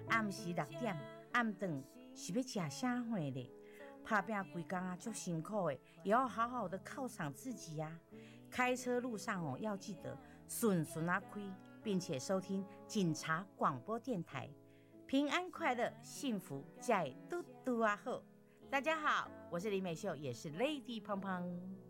暗时6点，暗顿是要吃啥货咧？打拼规工啊，足辛苦的，也要好好的犒赏自己呀、开车路上哦，要记得顺顺啊开，并且收听警察广播电台，平安快乐，幸福才会嘟嘟啊好。大家好，我是李美秀，也是 Lady 胖胖。